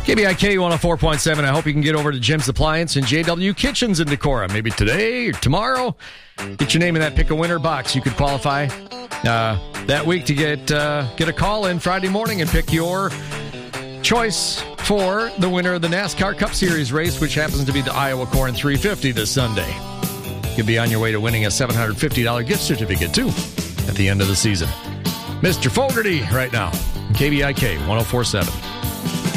KBIK 104.7. I hope you can get over to Jim's Appliance and JW Kitchens in Decorah. Maybe today or tomorrow. Get your name in that Pick a Winner box. You could qualify that week to get a call in Friday morning and pick your choice for the winner of the NASCAR Cup Series race, which happens to be the Iowa Corn 350 this Sunday. You'll be on your way to winning a $750 gift certificate, too, at the end of the season. Mr. Fogarty right now, KBIK 104.7.